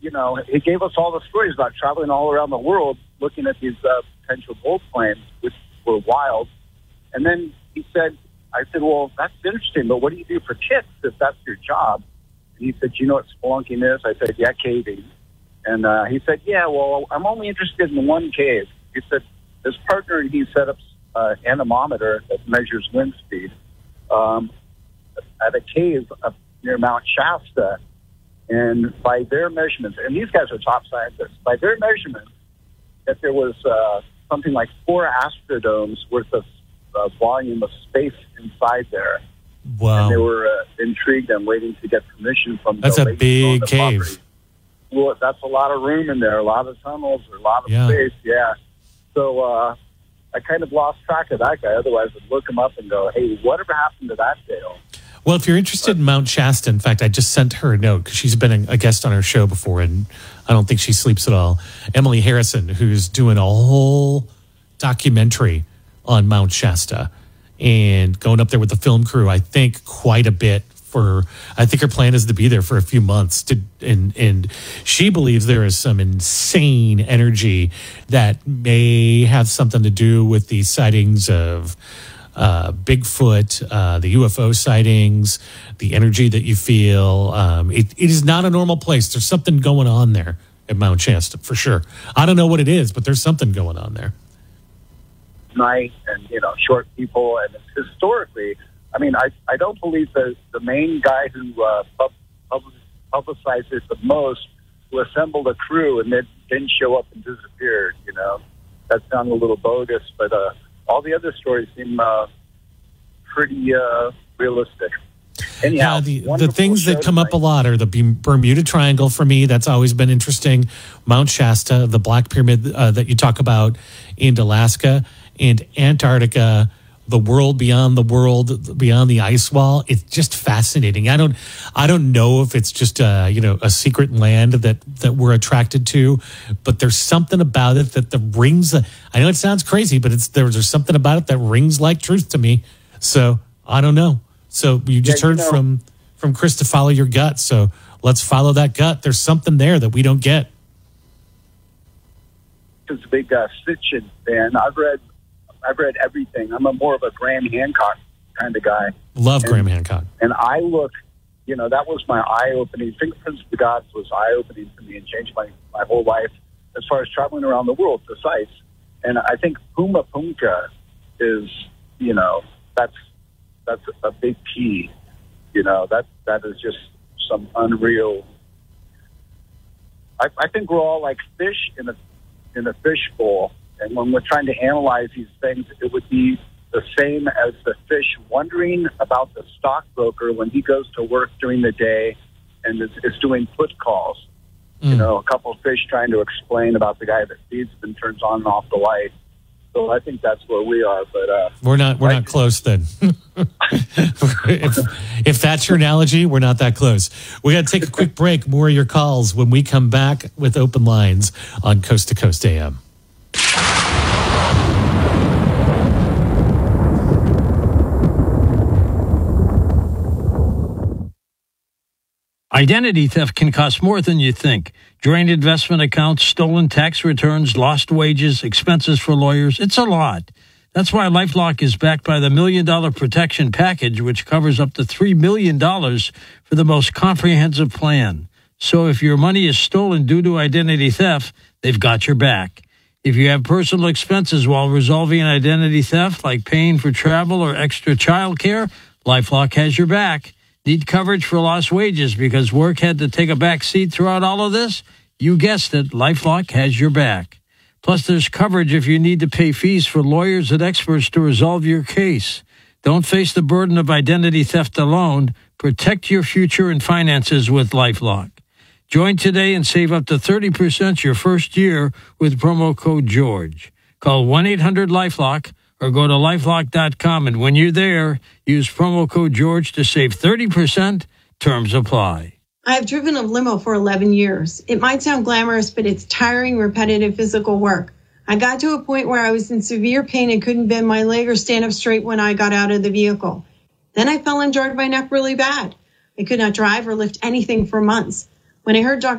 he gave us all the stories about traveling all around the world, looking at these potential gold claims, which were wild. And then I said, well, that's interesting, but what do you do for tips if that's your job? And he said, you know what spelunking is? I said, yeah, caving. And he said, yeah, well, I'm only interested in one cave. He said, his partner and he set up an anemometer that measures wind speed at a cave up near Mount Shasta. And by their measurements, and these guys are top scientists, by their measurements, that there was something like 4 Astrodomes worth of volume of space inside there. Wow. And they were intrigued and waiting to get permission from That's the a big cave. Property. Well, that's a lot of room in there, a lot of tunnels, a lot of space, yeah. So I kind of lost track of that guy. Otherwise, I'd look him up and go, hey, whatever happened to that Dale? Well, if you're interested in Mount Shasta, in fact, I just sent her a note because she's been a guest on our show before, and I don't think she sleeps at all. Emily Harrison, who's doing a whole documentary on Mount Shasta and going up there with the film crew, I think quite a bit I think her plan is to be there for a few months and she believes there is some insane energy that may have something to do with the sightings of Bigfoot, the UFO sightings, the energy that you feel. It is not a normal place. There's something going on there at Mount Shasta for sure. I don't know what it is, but there's something going on there. Night and short people, and it's historically, I mean, I don't believe the main guy who publicized it the most, who assembled a crew and then didn't show up and disappeared. That sounded a little bogus, but all the other stories seem pretty realistic. Anyhow, the things that come up a lot are the Bermuda Triangle for me. That's always been interesting. Mount Shasta, the Black Pyramid that you talk about in Alaska, and Antarctica, the world, beyond the ice wall. It's just fascinating. I don't know if it's just a secret land that we're attracted to, but there's something about it that rings. I know it sounds crazy, but there's something about it that rings like truth to me. So I don't know. So you just heard from Chris to follow your gut. So let's follow that gut. There's something there that we don't get. It's a big Sitchin fan. I've read everything. I'm more of a Graham Hancock kind of guy. Love Graham Hancock. And I look, that was my eye-opening. Fingerprints of the Gods was eye-opening to me and changed my whole life as far as traveling around the world to sites. And I think Puma Punka is, that's a big key. That is just some unreal. I think we're all like fish in a fish bowl. And when we're trying to analyze these things, it would be the same as the fish wondering about the stockbroker when he goes to work during the day and is doing put calls. A couple of fish trying to explain about the guy that feeds them and turns on and off the light. So I think that's where we are. But we're not close then. if that's your analogy, we're not that close. We got to take a quick break. More of your calls when we come back with Open Lines on Coast to Coast AM. Identity theft can cost more than you think. Drained investment accounts, stolen tax returns, lost wages, expenses for lawyers. It's a lot. That's why LifeLock is backed by the $1 Million Protection Package, which covers up to $3 million for the most comprehensive plan. So if your money is stolen due to identity theft, they've got your back. If you have personal expenses while resolving an identity theft, like paying for travel or extra child care, LifeLock has your back. Need coverage for lost wages because work had to take a back seat throughout all of this? You guessed it, LifeLock has your back. Plus, there's coverage if you need to pay fees for lawyers and experts to resolve your case. Don't face the burden of identity theft alone. Protect your future and finances with LifeLock. Join today and save up to 30% your first year with promo code GEORGE. Call 1-800-LifeLock or go to lifelock.com, and when you're there, use promo code GEORGE to save 30%. Terms apply. I've driven a limo for 11 years. It might sound glamorous, but it's tiring, repetitive physical work. I got to a point where I was in severe pain and couldn't bend my leg or stand up straight when I got out of the vehicle. Then I fell and jarred my neck really bad. I could not drive or lift anything for months. When I heard Dr.